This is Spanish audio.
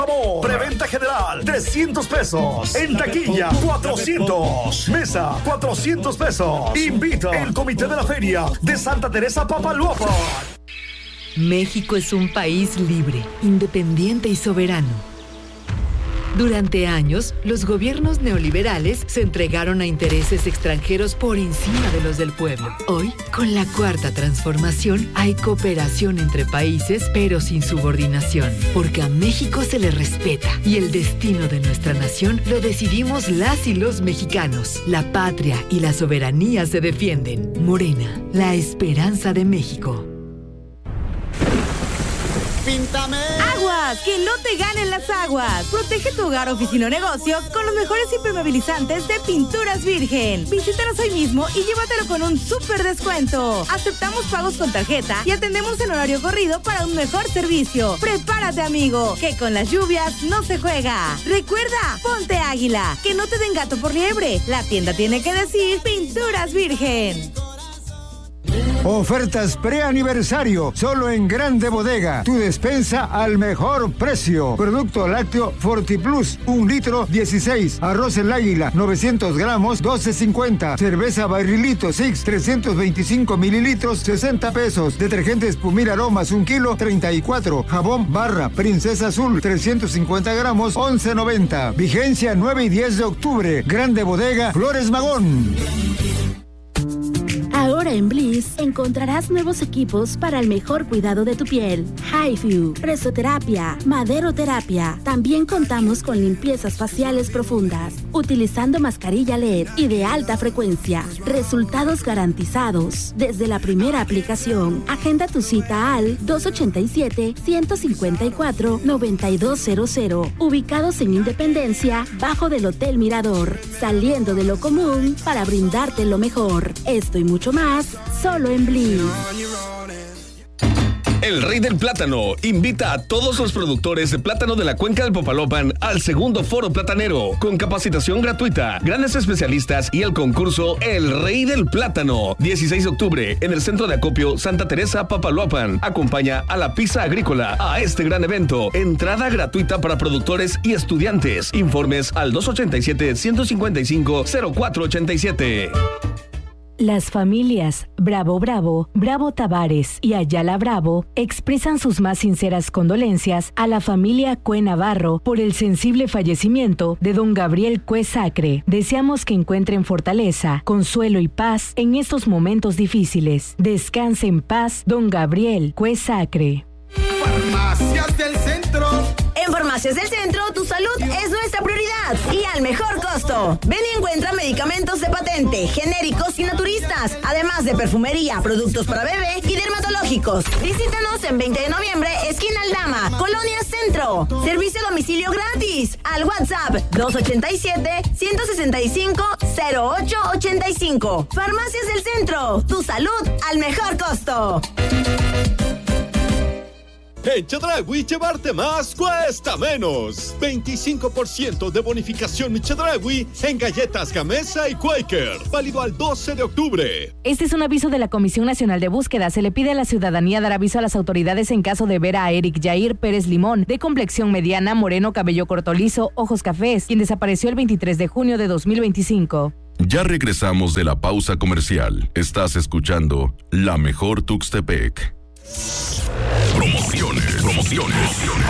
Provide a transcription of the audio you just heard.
Favor. Preventa general, 300 pesos. En taquilla, 400. Mesa, 400 pesos. Invita el comité de la feria de Santa Teresa Papaloapan. México es un país libre, independiente y soberano. Durante años, los gobiernos neoliberales se entregaron a intereses extranjeros por encima de los del pueblo. Hoy, con la Cuarta Transformación, hay cooperación entre países, pero sin subordinación, porque a México se le respeta y el destino de nuestra nación lo decidimos las y los mexicanos. La patria y la soberanía se defienden. Morena, la esperanza de México. ¡Píntame! ¡Aguas! ¡Que no te ganen las aguas! Protege tu hogar, oficina o negocio con los mejores impermeabilizantes de Pinturas Virgen. Visítanos hoy mismo y llévatelo con un súper descuento. Aceptamos pagos con tarjeta y atendemos en horario corrido para un mejor servicio. Prepárate, amigo, que con las lluvias no se juega. Recuerda, ponte águila, que no te den gato por liebre. La tienda tiene que decir Pinturas Virgen. Ofertas preaniversario, solo en Grande Bodega. Tu despensa al mejor precio. Producto lácteo Fortiplus, 1 litro, 16. Arroz El Águila, 900 gramos, 12.50. Cerveza Barrilito Six, 325 mililitros, 60 pesos. Detergente Espumil Aromas, 1 kilo, 34. Jabón Barra Princesa Azul, 350 gramos, 11.90. Vigencia 9 y 10 de octubre. Grande Bodega, Flores Magón. Ahora en Bliss encontrarás nuevos equipos para el mejor cuidado de tu piel. HiFu, presoterapia, maderoterapia. También contamos con limpiezas faciales profundas, utilizando mascarilla LED y de alta frecuencia. Resultados garantizados desde la primera aplicación. Agenda tu cita al 287-154-9200. Ubicados en Independencia, bajo del Hotel Mirador. Saliendo de lo común para brindarte lo mejor. Esto y mucho más, solo en Bliss. El Rey del Plátano invita a todos los productores de plátano de la cuenca del Papaloapan al segundo foro platanero, con capacitación gratuita, grandes especialistas y el concurso El Rey del Plátano. 16 de octubre, en el Centro de Acopio Santa Teresa Papaloapan. Acompaña a la Pizza Agrícola a este gran evento. Entrada gratuita para productores y estudiantes. Informes al 287-155-0487. Las familias Bravo Bravo, Bravo Tavares y Ayala Bravo expresan sus más sinceras condolencias a la familia Cue Navarro por el sensible fallecimiento de don Gabriel Cue Sacre. Deseamos que encuentren fortaleza, consuelo y paz en estos momentos difíciles. Descanse en paz, don Gabriel Cue Sacre. Farmacias del Centro. En Farmacias del Centro, tu salud es nuestra prioridad y al mejor costo. Ven y encuentra medicamentos de patente, genéricos y naturistas, además de perfumería, productos para bebé y dermatológicos. Visítanos en 20 de noviembre, esquina Aldama, Colonia Centro. Servicio a domicilio gratis. Al WhatsApp 287-165-0885. Farmacias del Centro, tu salud al mejor costo. En Chedraui, llevarte más cuesta menos. 25% de bonificación Chedraui en galletas Gamesa y Quaker. Válido al 12 de octubre. Este es un aviso de la Comisión Nacional de Búsqueda. Se le pide a la ciudadanía dar aviso a las autoridades en caso de ver a Eric Jair Pérez Limón, de complexión mediana, moreno, cabello corto liso, ojos cafés, quien desapareció el 23 de junio de 2025. Ya regresamos de la pausa comercial. Estás escuchando La Mejor Tuxtepec. Promociones.